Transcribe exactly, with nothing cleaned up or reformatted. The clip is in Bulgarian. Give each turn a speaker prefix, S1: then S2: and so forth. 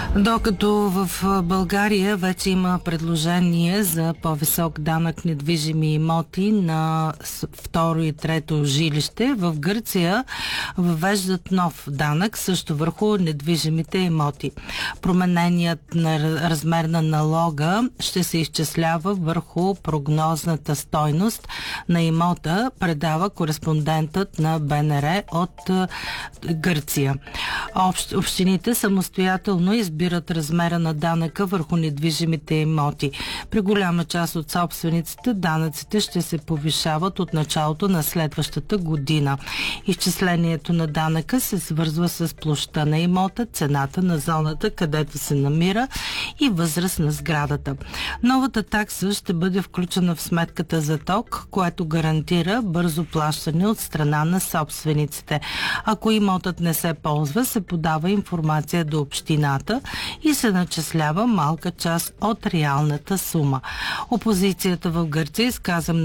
S1: Докато в България вече има предложение за по-висок данък недвижими имоти на второ и трето жилище, в Гърция въвеждат нов данък също върху недвижимите имоти. Промененият на размер на налога ще се изчислява върху прогнозната стойност на имота, предава кореспондентът на Б Н Р от Гърция. Общ, общините самостоятелно избират размера на данъка върху недвижимите имоти. При голяма част от собствениците данъците ще се повишават от началото на следващата година. Изчислението на данъка се свързва с площта на имота, цената на зоната, където се намира и възраст на сградата. Новата такса ще бъде включена в сметката за ток, което гарантира бързо плащане от страна на собствениците. Ако имотът не се ползва, се подава информация до общината и се начислява малка част от реалната сума. Опозицията в Гърция изказа